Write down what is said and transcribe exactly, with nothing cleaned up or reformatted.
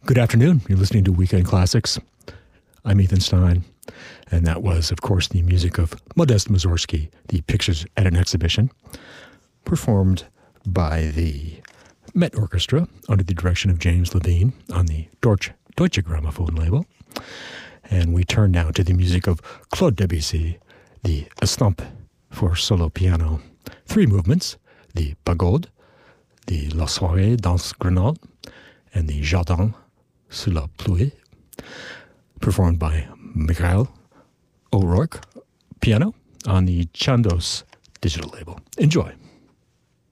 Good afternoon. You're listening to Weekend Classics. I'm Ethan Stein, and that was, of course, the music of Modest Mussorgsky, the Pictures at an Exhibition, performed by the Met Orchestra under the direction of James Levine on the Deutsche, Deutsche Grammophon label. And we turn now to the music of Claude Debussy, the Estampe for solo piano. Three movements, the Pagode, the La Soirée dans Grenade, and the Jardin sous la pluie, performed by Mikhail O'Rourke, piano, on the Chandos digital label. Enjoy.